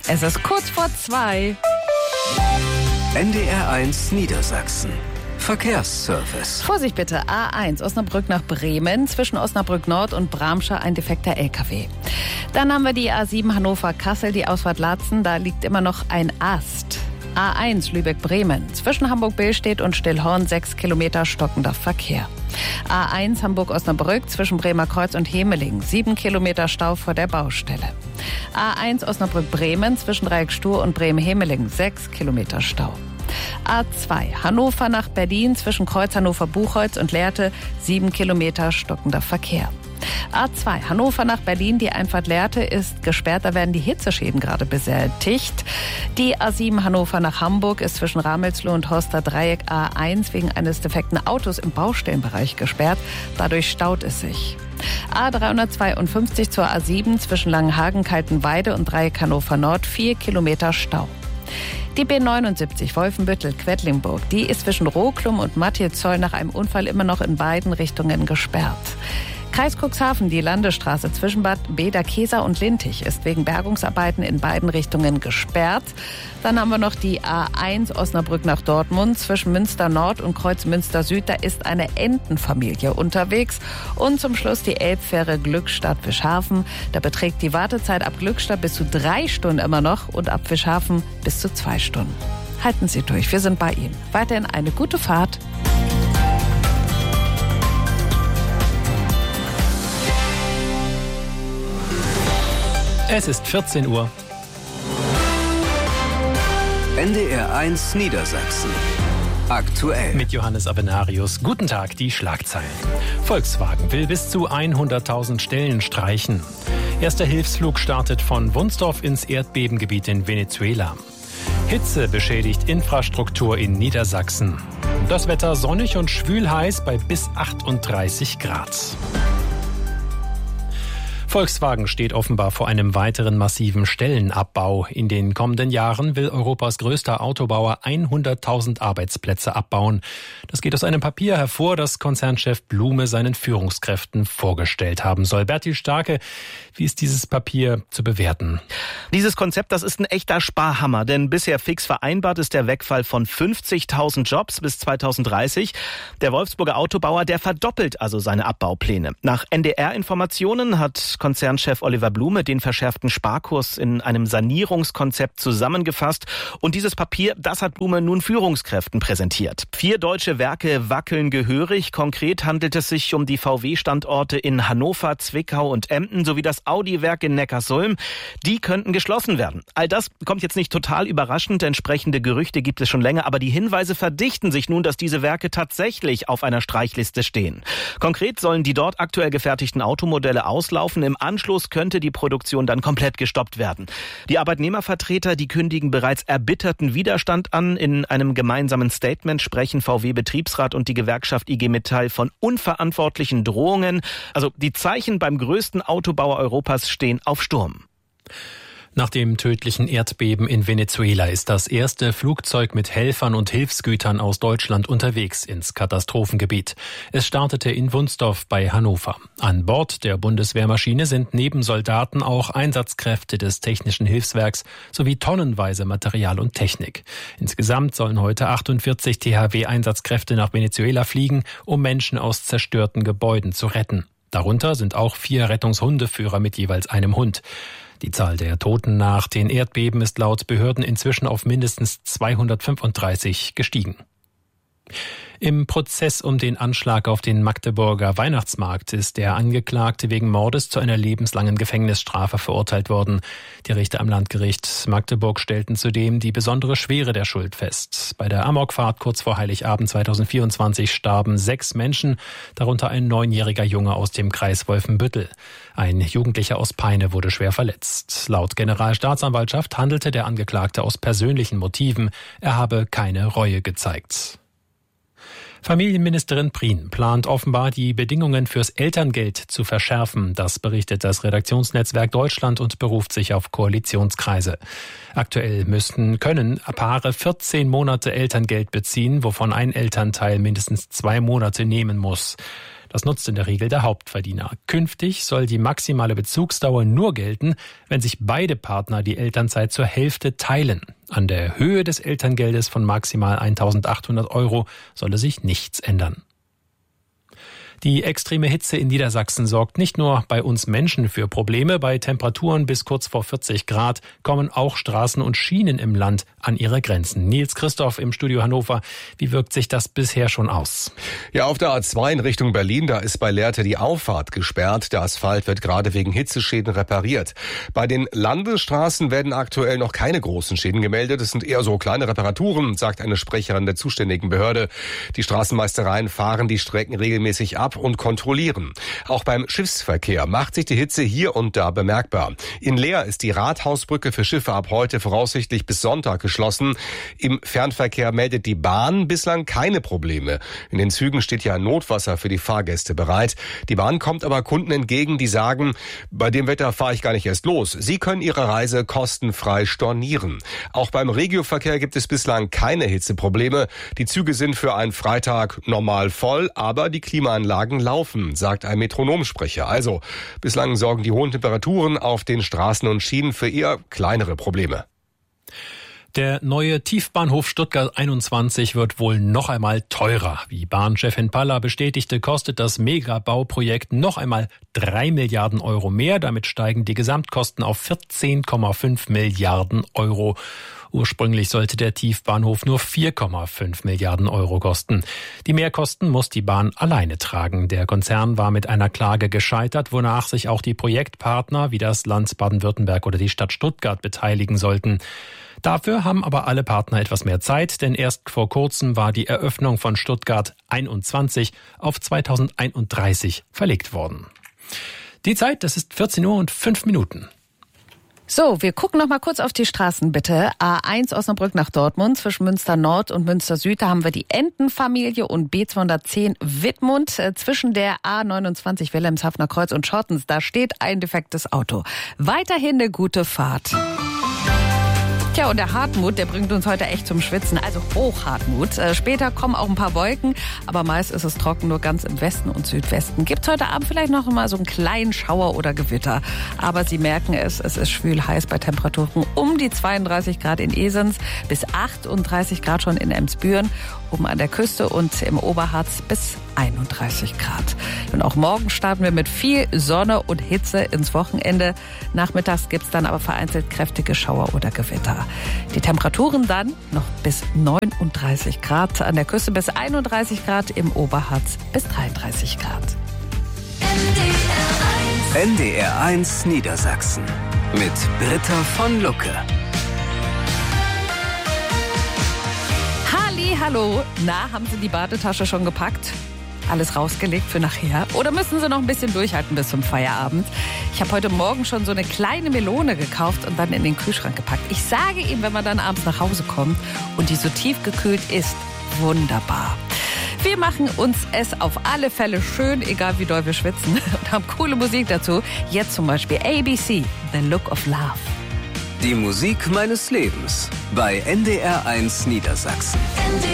Es ist kurz vor 2. NDR1 Niedersachsen. Verkehrsservice. Vorsicht bitte, A1 Osnabrück nach Bremen, zwischen Osnabrück Nord und Bramsche ein defekter LKW. Dann haben wir die A7 Hannover-Kassel, die Ausfahrt Laatzen, da liegt immer noch ein Ast. A1 Lübeck-Bremen, zwischen Hamburg-Billstedt und Stillhorn 6 Kilometer stockender Verkehr. A1 Hamburg-Osnabrück, zwischen Bremer Kreuz und Hemeling 7 Kilometer Stau vor der Baustelle. A1 Osnabrück-Bremen, zwischen Dreieckstuhr und Bremen-Hemeling 6 Kilometer Stau. A2 Hannover nach Berlin, zwischen Kreuz Hannover-Buchholz und Lehrte 7 Kilometer stockender Verkehr. A2 Hannover nach Berlin, die Einfahrt Lehrte ist gesperrt, da werden die Hitzeschäden gerade beseitigt. Die A7 Hannover nach Hamburg ist zwischen Ramelsloh und Horster Dreieck A1 wegen eines defekten Autos im Baustellenbereich gesperrt, dadurch staut es sich. A352 zur A7 zwischen Langenhagen, Kaltenweide und Dreieck Hannover Nord 4 Kilometer Stau. Die B79 Wolfenbüttel-Quedlinburg, die ist zwischen Roklum und Mattizoll nach einem Unfall immer noch in beiden Richtungen gesperrt. Kreis Cuxhaven, die Landesstraße zwischen Bad Bederkesa und Lintich ist wegen Bergungsarbeiten in beiden Richtungen gesperrt. Dann haben wir noch die A1 Osnabrück nach Dortmund zwischen Münster Nord und Kreuz Münster Süd. Da ist eine Entenfamilie unterwegs. Und zum Schluss die Elbfähre Glückstadt-Fischhafen. Da beträgt die Wartezeit ab Glückstadt bis zu 3 Stunden immer noch und ab Fischhafen bis zu 2 Stunden. Halten Sie durch, wir sind bei Ihnen. Weiterhin eine gute Fahrt. Es ist 14 Uhr. NDR1 Niedersachsen. Aktuell. Mit Johannes Avenarius. Guten Tag, die Schlagzeilen. Volkswagen will bis zu 100.000 Stellen streichen. Erster Hilfsflug startet von Wunsdorf ins Erdbebengebiet in Venezuela. Hitze beschädigt Infrastruktur in Niedersachsen. Das Wetter sonnig und schwül-heiß bei bis 38 Grad. Volkswagen steht offenbar vor einem weiteren massiven Stellenabbau. In den kommenden Jahren will Europas größter Autobauer 100.000 Arbeitsplätze abbauen. Das geht aus einem Papier hervor, das Konzernchef Blume seinen Führungskräften vorgestellt haben soll. Bertil Starke, wie ist dieses Papier zu bewerten? Dieses Konzept, das ist ein echter Sparhammer, denn bisher fix vereinbart ist der Wegfall von 50.000 Jobs bis 2030. Der Wolfsburger Autobauer, der verdoppelt also seine Abbaupläne. Nach NDR-Informationen hat Konzernchef Oliver Blume den verschärften Sparkurs in einem Sanierungskonzept zusammengefasst. Und dieses Papier, das hat Blume nun Führungskräften präsentiert. 4 deutsche Werke wackeln gehörig. Konkret handelt es sich um die VW-Standorte in Hannover, Zwickau und Emden sowie das Audi-Werk in Neckarsulm. Die könnten geschlossen werden. All das kommt jetzt nicht total überraschend. Entsprechende Gerüchte gibt es schon länger. Aber die Hinweise verdichten sich nun, dass diese Werke tatsächlich auf einer Streichliste stehen. Konkret sollen die dort aktuell gefertigten Automodelle auslaufen. Im Anschluss könnte die Produktion dann komplett gestoppt werden. Die Arbeitnehmervertreter, die kündigen bereits erbitterten Widerstand an. In einem gemeinsamen Statement sprechen VW-Betriebsrat und die Gewerkschaft IG Metall von unverantwortlichen Drohungen. Also die Zeichen beim größten Autobauer Europas stehen auf Sturm. Nach dem tödlichen Erdbeben in Venezuela ist das erste Flugzeug mit Helfern und Hilfsgütern aus Deutschland unterwegs ins Katastrophengebiet. Es startete in Wunsdorf bei Hannover. An Bord der Bundeswehrmaschine sind neben Soldaten auch Einsatzkräfte des Technischen Hilfswerks sowie tonnenweise Material und Technik. Insgesamt sollen heute 48 THW-Einsatzkräfte nach Venezuela fliegen, um Menschen aus zerstörten Gebäuden zu retten. Darunter sind auch 4 Rettungshundeführer mit jeweils einem Hund. Die Zahl der Toten nach den Erdbeben ist laut Behörden inzwischen auf mindestens 235 gestiegen. Im Prozess um den Anschlag auf den Magdeburger Weihnachtsmarkt ist der Angeklagte wegen Mordes zu einer lebenslangen Gefängnisstrafe verurteilt worden. Die Richter am Landgericht Magdeburg stellten zudem die besondere Schwere der Schuld fest. Bei der Amokfahrt kurz vor Heiligabend 2024 starben 6 Menschen, darunter ein 9-jähriger Junge aus dem Kreis Wolfenbüttel. Ein Jugendlicher aus Peine wurde schwer verletzt. Laut Generalstaatsanwaltschaft handelte der Angeklagte aus persönlichen Motiven. Er habe keine Reue gezeigt. Familienministerin Prien plant offenbar, die Bedingungen fürs Elterngeld zu verschärfen. Das berichtet das Redaktionsnetzwerk Deutschland und beruft sich auf Koalitionskreise. Aktuell können Paare 14 Monate Elterngeld beziehen, wovon ein Elternteil mindestens 2 Monate nehmen muss. Das nutzt in der Regel der Hauptverdiener. Künftig soll die maximale Bezugsdauer nur gelten, wenn sich beide Partner die Elternzeit zur Hälfte teilen. An der Höhe des Elterngeldes von maximal 1.800 € solle sich nichts ändern. Die extreme Hitze in Niedersachsen sorgt nicht nur bei uns Menschen für Probleme. Bei Temperaturen bis kurz vor 40 Grad kommen auch Straßen und Schienen im Land an ihre Grenzen. Nils Christoph im Studio Hannover. Wie wirkt sich das bisher schon aus? Ja, auf der A2 in Richtung Berlin, da ist bei Lehrte die Auffahrt gesperrt. Der Asphalt wird gerade wegen Hitzeschäden repariert. Bei den Landesstraßen werden aktuell noch keine großen Schäden gemeldet. Es sind eher so kleine Reparaturen, sagt eine Sprecherin der zuständigen Behörde. Die Straßenmeistereien fahren die Strecken regelmäßig ab und kontrollieren. Auch beim Schiffsverkehr macht sich die Hitze hier und da bemerkbar. In Leer ist die Rathausbrücke für Schiffe ab heute voraussichtlich bis Sonntag geschlossen. Im Fernverkehr meldet die Bahn bislang keine Probleme. In den Zügen steht ja Notwasser für die Fahrgäste bereit. Die Bahn kommt aber Kunden entgegen, die sagen, bei dem Wetter fahre ich gar nicht erst los. Sie können ihre Reise kostenfrei stornieren. Auch beim Regioverkehr gibt es bislang keine Hitzeprobleme. Die Züge sind für einen Freitag normal voll, aber die Klimaanlagen laufen, sagt ein Metronomsprecher. Also, bislang sorgen die hohen Temperaturen auf den Straßen und Schienen für eher kleinere Probleme. Der neue Tiefbahnhof Stuttgart 21 wird wohl noch einmal teurer. Wie Bahnchefin Palla bestätigte, kostet das Megabauprojekt noch einmal 3 Milliarden € mehr. Damit steigen die Gesamtkosten auf 14,5 Milliarden €. Ursprünglich sollte der Tiefbahnhof nur 4,5 Milliarden € kosten. Die Mehrkosten muss die Bahn alleine tragen. Der Konzern war mit einer Klage gescheitert, wonach sich auch die Projektpartner wie das Land Baden-Württemberg oder die Stadt Stuttgart beteiligen sollten. Dafür haben aber alle Partner etwas mehr Zeit, denn erst vor kurzem war die Eröffnung von Stuttgart 21 auf 2031 verlegt worden. Die Zeit, das ist 14:05 . So, wir gucken noch mal kurz auf die Straßen, bitte. A1 Osnabrück nach Dortmund, zwischen Münster Nord und Münster Süd, da haben wir die Entenfamilie und B210 Wittmund. Zwischen der A29 Wilhelmshavener Kreuz und Schottens, da steht ein defektes Auto. Weiterhin eine gute Fahrt. Tja, und der Hartmut, der bringt uns heute echt zum Schwitzen, also Hochhartmut. Später kommen auch ein paar Wolken, aber meist ist es trocken, nur ganz im Westen und Südwesten. Gibt's heute Abend vielleicht noch mal so einen kleinen Schauer oder Gewitter. Aber Sie merken es ist schwül heiß bei Temperaturen um die 32 Grad in Esens, bis 38 Grad schon in Emsbüren, oben an der Küste und im Oberharz bis 31 Grad. Und auch morgen starten wir mit viel Sonne und Hitze ins Wochenende. Nachmittags gibt's dann aber vereinzelt kräftige Schauer oder Gewitter. Die Temperaturen dann noch bis 39 Grad, an der Küste bis 31 Grad, im Oberharz bis 33 Grad. NDR 1 Niedersachsen mit Britta von Lucke. Hallo, na, haben Sie die Badetasche schon gepackt? Alles rausgelegt für nachher? Oder müssen Sie noch ein bisschen durchhalten bis zum Feierabend? Ich habe heute Morgen schon so eine kleine Melone gekauft und dann in den Kühlschrank gepackt. Ich sage Ihnen, wenn man dann abends nach Hause kommt und die so tiefgekühlt ist, wunderbar. Wir machen uns es auf alle Fälle schön, egal wie doll wir schwitzen, und haben coole Musik dazu. Jetzt zum Beispiel ABC, The Look of Love. Die Musik meines Lebens bei NDR 1 Niedersachsen. NDR